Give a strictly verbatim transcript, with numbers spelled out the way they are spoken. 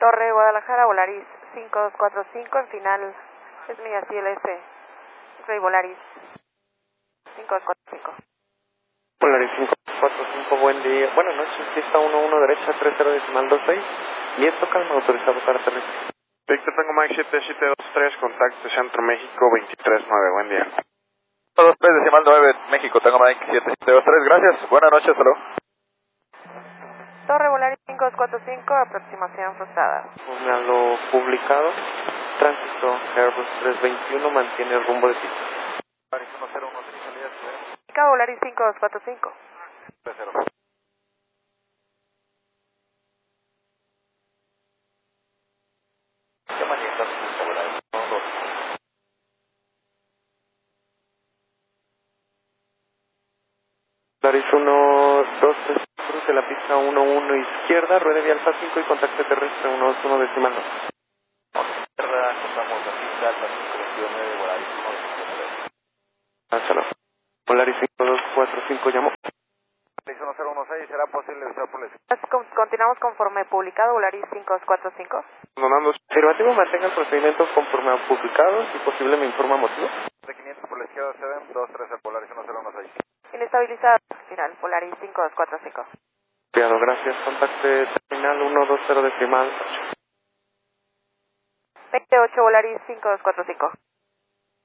Torre Guadalajara, Volaris cinco dos cuatro cinco, en final es mi C L S, soy Volaris cinco dos cuatro cinco. Volaris cinco dos cuatro cinco, buen día. Buenas noches, pista uno uno derecha, tres cero decimal dos seis, viento calma, autorizado para aterrizaje. Víctor Tango Mike siete siete dos tres, contacto Centro México veintitrés nueve, buen día. dos tres decimal nueve, México, Tango Mike siete siete dos tres, gracias, buenas noches, hasta luego. Torre Volaris cinco dos cuatro cinco, aproximación frustrada. Conforme a lo publicado, tránsito Airbus trescientos veintiuno mantiene el rumbo de pista. Volaris uno cero uno seis, salida de Ciudad. Cabo Volaris cinco dos cuatro cinco. tres cero. ¿Qué manejas con Volaris uno dos? Volaris uno dos tres, cruce la pista uno uno izquierda, ruede de alfa cinco y contacto terrestre uno dos uno decimal dos. Izquierda, contamos la pista, alfa cinco nueve, Volaris uno dos tres. Hasta luego. Volaris cinco dos cuatro cinco llamó. Volaris uno cero uno seis, ¿será posible usar por la Con- Continuamos conforme publicado, Volaris cinco dos cuatro cinco. Donando Observativo, mantenga el procedimiento conforme a publicado, si posible me informa motivo. de quinientos por la izquierda, se ven dos tres, Volaris uno cero uno seis. Inestabilizado, final, Volaris cinco dos cuatro cinco. Cuidado, gracias. Contacte terminal uno dos cero decimal. veintiocho, Volaris cinco dos cuatro cinco.